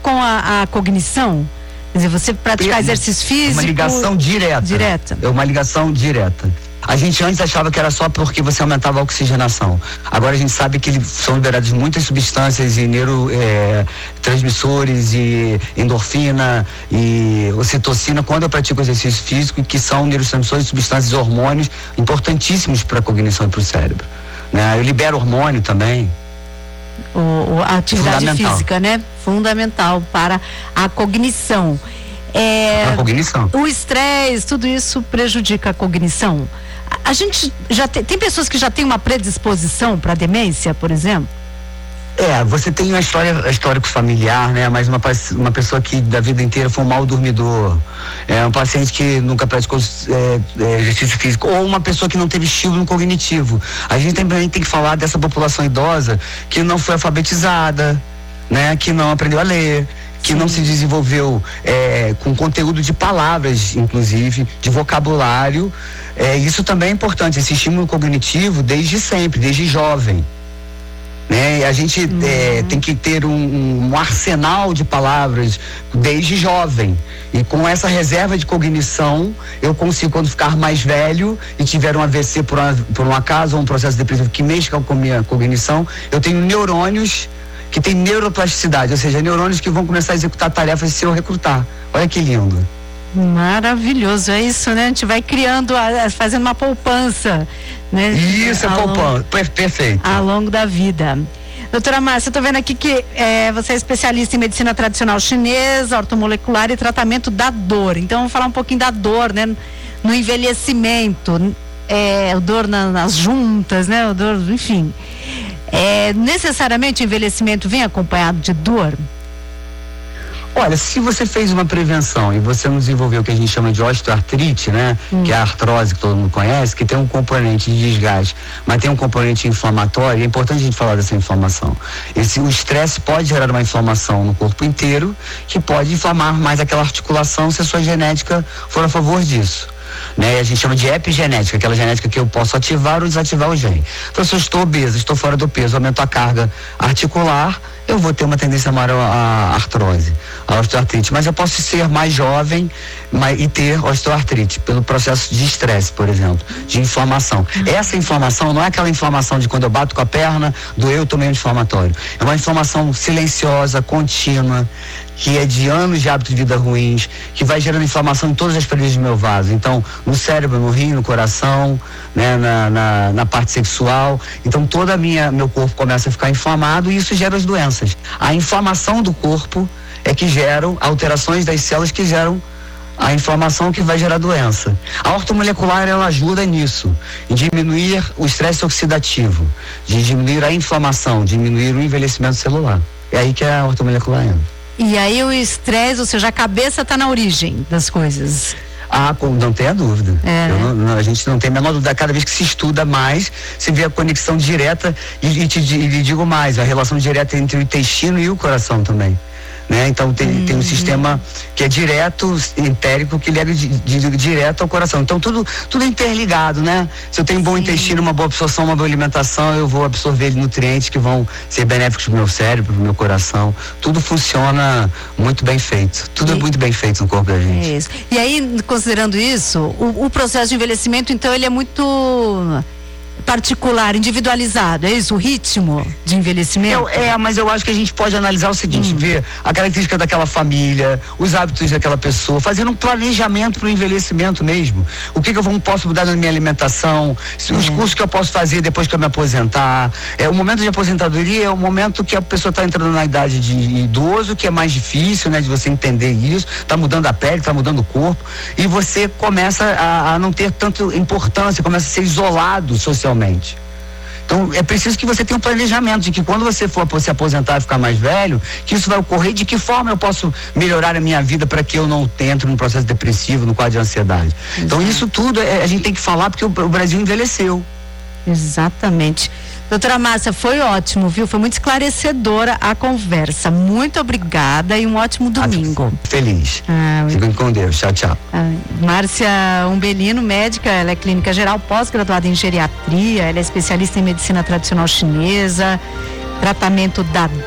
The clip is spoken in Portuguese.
com a cognição? Quer dizer, você praticar exercício físico... Uma ligação direta. É uma ligação direta. A gente antes achava que era só porque você aumentava a oxigenação. Agora a gente sabe que são liberadas muitas substâncias e neurotransmissores e endorfina e ocitocina quando eu pratico exercício físico, que são neurotransmissores, substâncias, hormônios importantíssimos para a cognição e para o cérebro. Né? Eu libero hormônio também. A atividade física, né? Fundamental para a cognição. Para a cognição. O estresse, tudo isso prejudica a cognição. A gente já tem pessoas que já têm uma predisposição para demência, por exemplo? Você tem uma histórico familiar, né? Mas uma pessoa que da vida inteira foi um mal dormidor, um paciente que nunca praticou exercício físico, ou uma pessoa que não teve estímulo cognitivo. A gente também tem que falar dessa população idosa que não foi alfabetizada, né? Que não aprendeu a ler, que não se desenvolveu com conteúdo de palavras, inclusive, de vocabulário. Isso também é importante, esse estímulo cognitivo desde sempre, desde jovem. Né? A gente tem que ter um arsenal de palavras desde jovem. E com essa reserva de cognição, eu consigo, quando ficar mais velho e tiver um AVC por um acaso, ou um processo depressivo que mexa com a minha cognição, eu tenho neurônios que têm neuroplasticidade, ou seja, neurônios que vão começar a executar tarefas se eu recrutar. Olha que lindo. Maravilhoso, é isso, né? A gente vai criando, fazendo uma poupança, né? Isso, poupança, perfeito. Ao longo da vida. Doutora Márcia, eu tô vendo aqui que você é especialista em medicina tradicional chinesa, ortomolecular e tratamento da dor. Então, vamos falar um pouquinho da dor, né? No envelhecimento, o dor nas juntas, né? O dor, enfim. Necessariamente o envelhecimento vem acompanhado de dor? Olha, se você fez uma prevenção e você não desenvolveu o que a gente chama de osteoartrite, né? Que é a artrose que todo mundo conhece, que tem um componente de desgaste, mas tem um componente inflamatório, é importante a gente falar dessa inflamação. O estresse pode gerar uma inflamação no corpo inteiro, que pode inflamar mais aquela articulação se a sua genética for a favor disso. Né? A gente chama de epigenética, aquela genética que eu posso ativar ou desativar o gene. Então, se eu estou obeso, estou fora do peso, aumento a carga articular, eu vou ter uma tendência maior à artrose, à osteoartrite. Mas eu posso ser mais jovem e ter osteoartrite pelo processo de estresse, por exemplo, de inflamação. Essa inflamação não é aquela inflamação de quando eu bato com a perna, doeu, tomei um inflamatório. É uma inflamação silenciosa, contínua, que é de anos de hábitos de vida ruins, que vai gerando inflamação em todas as paredes do meu vaso. Então, no cérebro, no rim, no coração, né, na parte sexual. Então, todo meu corpo começa a ficar inflamado e isso gera as doenças. A inflamação do corpo é que geram alterações das células que geram a inflamação que vai gerar doença. A ortomolecular, ela ajuda nisso, em diminuir o estresse oxidativo, de diminuir a inflamação, diminuir o envelhecimento celular. É aí que a ortomolecular entra. E aí o estresse, ou seja, a cabeça está na origem das coisas. Não tenha dúvida. A gente não tem a menor dúvida. Cada vez que se estuda mais, se vê a conexão direta e lhe digo mais, a relação direta entre o intestino e o coração também. Né? Então tem um sistema que é direto, entérico, que liga direto ao coração. Então tudo é interligado, né? Se eu tenho um bom intestino, uma boa absorção, uma boa alimentação, eu vou absorver nutrientes que vão ser benéficos para o meu cérebro, para o meu coração. Tudo funciona muito bem feito. Tudo é muito bem feito no corpo da gente. Isso. E aí, considerando isso, o processo de envelhecimento, então, ele é muito particular, individualizado, é isso? O ritmo de envelhecimento? Mas eu acho que a gente pode analisar o seguinte, ver a característica daquela família, os hábitos daquela pessoa, fazendo um planejamento para o envelhecimento mesmo. O que eu posso mudar na minha alimentação, os cursos que eu posso fazer depois que eu me aposentar. O momento de aposentadoria é o momento que a pessoa está entrando na idade de idoso, que é mais difícil, né, de você entender isso, está mudando a pele, está mudando o corpo, e você começa a não ter tanta importância, começa a ser isolado socialmente. Então é preciso que você tenha um planejamento de que quando você for se aposentar e ficar mais velho, que isso vai ocorrer, de que forma eu posso melhorar a minha vida para que eu não entre num processo depressivo, no quadro de ansiedade. Então isso tudo a gente tem que falar porque o Brasil envelheceu. Exatamente. Doutora Márcia, foi ótimo, viu? Foi muito esclarecedora a conversa. Muito obrigada e um ótimo domingo. Feliz. Fiquem com Deus. Tchau, tchau. Márcia Umbelino, médica, ela é clínica geral, pós-graduada em geriatria, ela é especialista em medicina tradicional chinesa, tratamento da dor.